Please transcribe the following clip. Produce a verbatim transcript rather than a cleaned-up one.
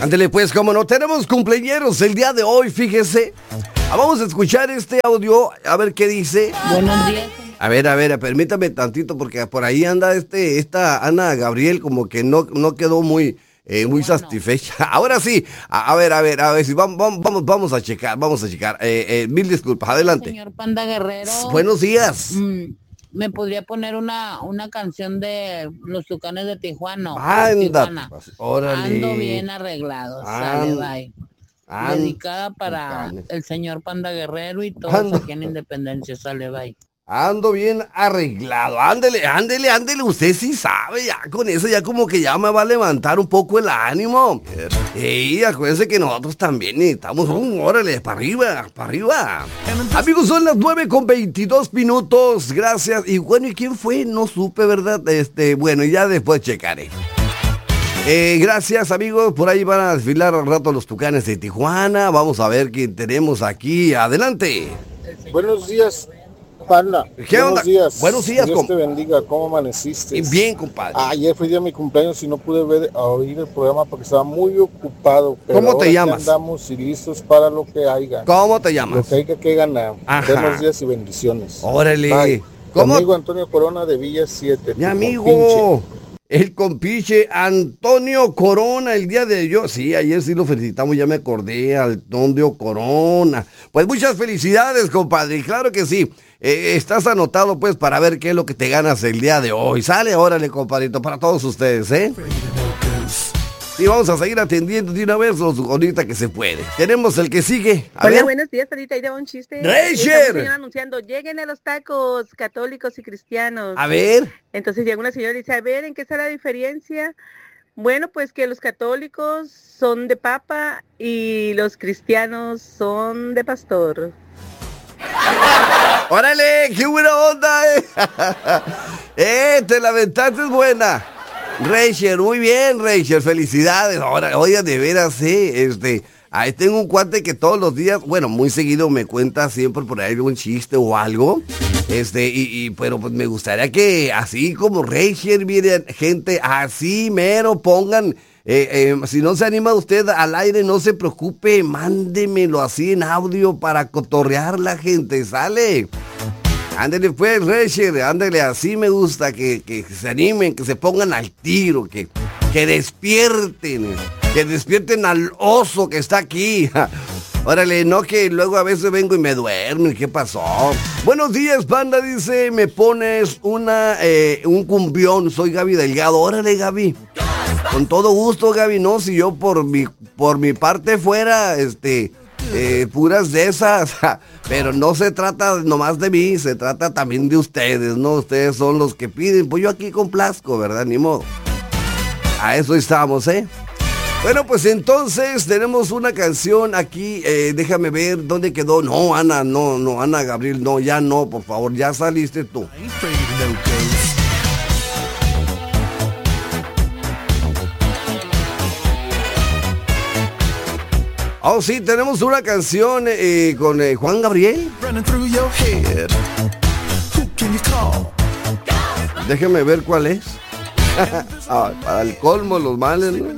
Ándele pues, como no tenemos cumpleañeros el día de hoy, fíjese. Ah, vamos a escuchar este audio, a ver qué dice. Buenos días. A ver, a ver, permítame tantito, porque por ahí anda este, esta Ana Gabriel, como que no, no quedó muy, eh, muy Bueno. satisfecha. Ahora sí, a, a ver, a ver, a ver, si vamos, vamos, vamos a checar, vamos a checar. Eh, eh, mil disculpas, adelante. Señor Panda Guerrero. Buenos días. mm, ¿Me podría poner una, una canción de Los Tucanes de Tijuana? Anda, Tijuana. pues, órale. Ando bien arreglado. Sale, Anda. bye. Anda, Dedicada para Tucanes. el señor Panda Guerrero y todos Anda. aquí en Independencia. Sale, bye. Ando bien arreglado. Ándele, ándele, ándele. Usted sí sabe, ya con eso ya como que ya me va a levantar un poco el ánimo. Y acuérdense que nosotros también necesitamos un órale, para arriba, para arriba. Amigos, son las nueve con veintidós minutos. Gracias. Y bueno, ¿y quién fue? No supe, ¿verdad? Este, bueno, ya después checaré. Eh, gracias, amigos. Por ahí van a desfilar al rato los Tucanes de Tijuana. Vamos a ver quién tenemos aquí. Adelante. Buenos días, Panda. ¿Qué Buenos onda? días. Buenos días, Dios compa. te bendiga. ¿Cómo amaneciste? Bien, compadre. Ayer fue día de mi cumpleaños y no pude ver, oír el programa porque estaba muy ocupado. Pero ¿Cómo te ahora llamas? ya andamos y listos para lo que haya. ¿Cómo te Lo llamas? que haya que ganar. Ajá. Buenos días y bendiciones. Órale. Bye. Tu ¿Cómo? amigo Antonio Corona de Villa siete. Mi tu amigo, compinche. el compinche Antonio Corona, el día de yo, sí, ayer sí lo felicitamos, ya me acordé, Antonio Corona. Pues muchas felicidades, compadre, y claro que sí, eh, estás anotado pues para ver qué es lo que te ganas el día de hoy. Sale, órale, compadrito, para todos ustedes, ¿eh? Sí, vamos a seguir atendiendo de una vez los ahorita que se puede. Tenemos el que sigue. A Hola, ver. buenos días, ahorita ahí de un chiste. ¡Rachel! Estamos, señor, anunciando, lleguen a los tacos católicos y cristianos. A ver. Entonces llega una señora y dice, a ver, ¿en qué está la diferencia? Bueno, pues que los católicos son de papa y los cristianos son de pastor. ¡Órale! ¡Qué buena onda, eh! ¡Eh! Te la aventaste, es buena. Rachel, muy bien, Rachel, felicidades. Ahora, oye, de veras, eh, este, ahí tengo un cuate que todos los días, bueno, muy seguido me cuenta siempre por ahí algún chiste o algo. Este, y, y pero pues me gustaría que así como Rachel, miren, gente, así mero pongan. Eh, eh, si no se anima usted al aire, no se preocupe, mándemelo así en audio para cotorrear la gente, sale. Ándele pues, Rachel, ándele, así me gusta, que, que se animen, que se pongan al tiro, que, que despierten, que despierten al oso que está aquí. Órale, no que luego a veces vengo y me duermo, ¿y qué pasó? Buenos días, Panda, dice, me pones una, eh, un cumbión, soy Gaby Delgado. Órale, Gaby. Con todo gusto, Gaby, no, si yo por mi, por mi parte fuera, este, eh, puras de esas, pero no se trata nomás de mí, se trata también de ustedes, ¿no? Ustedes son los que piden, pues yo aquí complazco, ¿verdad? Ni modo. A eso estamos, ¿eh? Bueno, pues entonces tenemos una canción aquí, eh, déjame ver dónde quedó. No, Ana, no, no, Ana Gabriel, no, ya no, por favor, ya saliste tú. Oh, sí, tenemos una canción eh, con eh, Juan Gabriel. Déjeme ver cuál es. Ah, para el colmo, los males, ¿no?